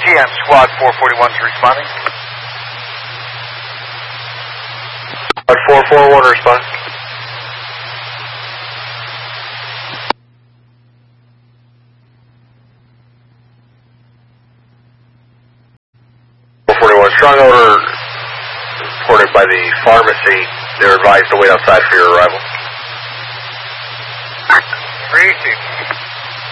TM Squad 441 is responding. Squad 441 responding. Strong odor reported by the pharmacy. They're advised to wait outside for your arrival. 360,